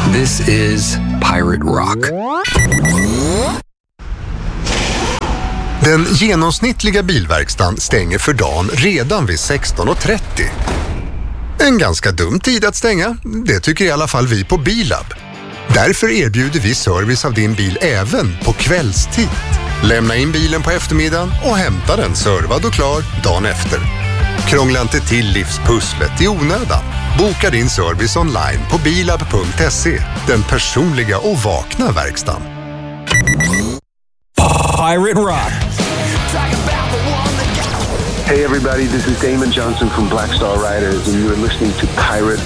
This is Pirate Rock. Den genomsnittliga bilverkstan stänger för dagen redan vid 16:30. En ganska dum tid att stänga, det tycker i alla fall vi på Bilab. Därför erbjuder vi service av din bil även på kvällstid. Lämna in bilen på eftermiddagen och hämta den servad och klar dagen efter. Krångla inte till livspusslet i onödan. Boka din service online på bilab.se. Den personliga och vakna verkstan. Pirate Rock. Hey everybody, this is Damon Johnson from Black Star Riders and you are listening to Pirate